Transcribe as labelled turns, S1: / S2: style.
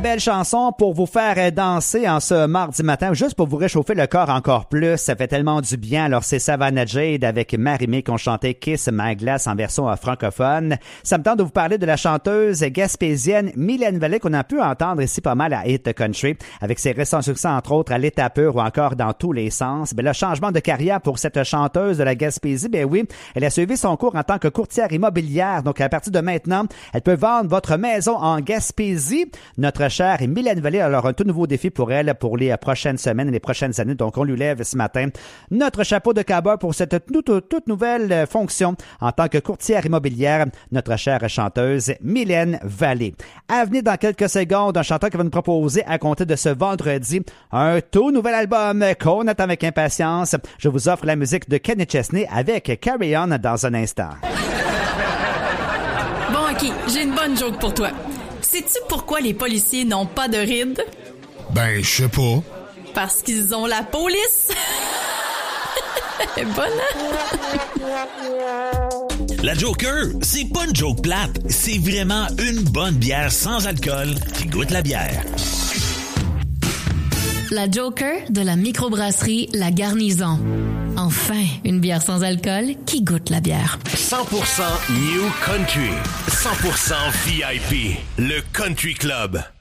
S1: Belle chanson pour vous faire danser en ce mardi matin, juste pour vous réchauffer le corps encore plus. Ça fait tellement du bien. Alors, c'est Savannah Jade avec Marie-Mé qui ont chanté Kiss My Glass en version francophone. Ça me tente de vous parler de la chanteuse gaspésienne Mylène Vallée qu'on a pu entendre ici pas mal à Hit Country avec ses récents succès, entre autres, à l'état pur ou encore dans tous les sens. Ben, le changement de carrière pour cette chanteuse de la Gaspésie, ben oui, elle a suivi son cours en tant que courtière immobilière. Donc, à partir de maintenant, elle peut vendre votre maison en Gaspésie. Notre chère Mylène Vallée a alors un tout nouveau défi pour elle pour les prochaines semaines et les prochaines années. Donc, on lui lève ce matin notre chapeau de cowboy pour cette toute nouvelle fonction en tant que courtière immobilière, notre chère chanteuse Mylène Vallée. À venir dans quelques secondes, un chanteur qui va nous proposer à compter de ce vendredi un tout nouvel album qu'on attend avec impatience. Je vous offre la musique de Kenny Chesney avec Carry On dans un instant.
S2: Bon, OK, j'ai une bonne joke pour toi. Sais-tu pourquoi les policiers n'ont pas de rides?
S3: Ben, je sais pas.
S2: Parce qu'ils ont la police. Bonne, hein?
S4: La Joker, c'est pas une joke plate, c'est vraiment une bonne bière sans alcool qui goûte la bière.
S5: La Joker de la microbrasserie La Garnison. Enfin, une bière sans alcool qui goûte la bière.
S6: 100% New Country. 100% VIP. Le Country Club.